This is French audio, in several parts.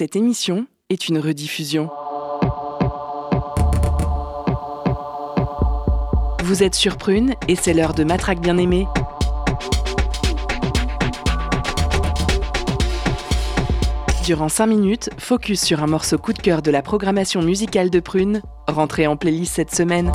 Cette émission est une rediffusion. Vous êtes sur Prune et c'est l'heure de Matraque bien-aimée. Durant 5 minutes, focus sur un morceau coup de cœur de la programmation musicale de Prune, rentré en playlist cette semaine.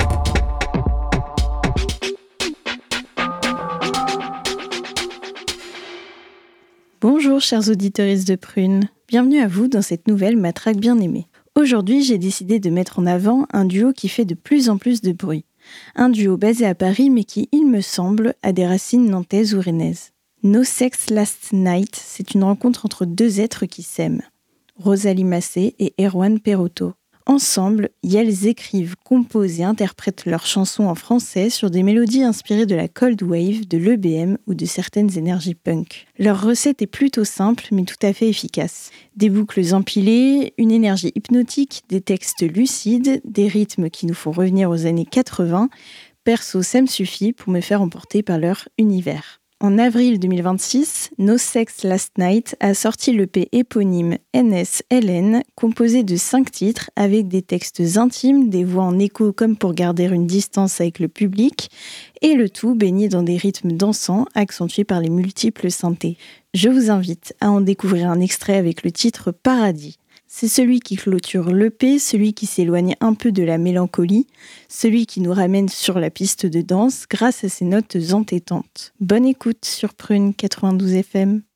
Bonjour chers auditeurs de Prune, bienvenue à vous dans cette nouvelle Matraque bien-aimée. Aujourd'hui, j'ai décidé de mettre en avant un duo qui fait de plus en plus de bruit. Un duo basé à Paris mais qui, il me semble, a des racines nantaises ou rennaises. No Sex Last Night, c'est une rencontre entre deux êtres qui s'aiment, Rosalie Massé et Erwan Perotto. Ensemble, ils écrivent, composent et interprètent leurs chansons en français sur des mélodies inspirées de la Cold Wave, de l'EBM ou de certaines énergies punk. Leur recette est plutôt simple mais tout à fait efficace. Des boucles empilées, une énergie hypnotique, des textes lucides, des rythmes qui nous font revenir aux années 80. Perso, ça me suffit pour me faire emporter par leur univers. En avril 2026, No Sex Last Night a sorti l'EP éponyme NSLN, composé de 5 titres avec des textes intimes, des voix en écho comme pour garder une distance avec le public, et le tout baigné dans des rythmes dansants accentués par les multiples synthés. Je vous invite à en découvrir un extrait avec le titre Paradis. C'est celui qui clôture l'EP, celui qui s'éloigne un peu de la mélancolie, celui qui nous ramène sur la piste de danse grâce à ses notes entêtantes. Bonne écoute sur Prune 92 FM.